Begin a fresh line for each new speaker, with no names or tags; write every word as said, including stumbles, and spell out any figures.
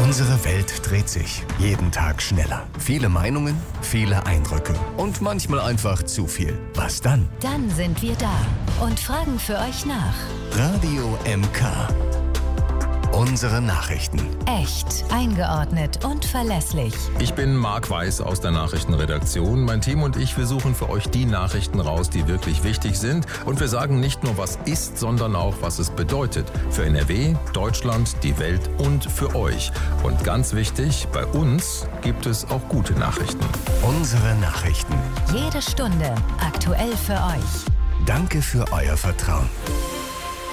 Unsere Welt dreht sich jeden Tag schneller. Viele Meinungen, viele Eindrücke und manchmal einfach zu viel. Was dann?
Dann sind wir da und fragen für euch nach.
Radio M K. Unsere Nachrichten.
Echt, eingeordnet und verlässlich.
Ich bin Marc Weiß aus der Nachrichtenredaktion. Mein Team und ich, wir suchen für euch die Nachrichten raus, die wirklich wichtig sind. Und wir sagen nicht nur, was ist, sondern auch, was es bedeutet. Für N R W, Deutschland, die Welt und für euch. Und ganz wichtig, bei uns gibt es auch gute Nachrichten.
Unsere Nachrichten.
Jede Stunde aktuell für euch.
Danke für euer Vertrauen.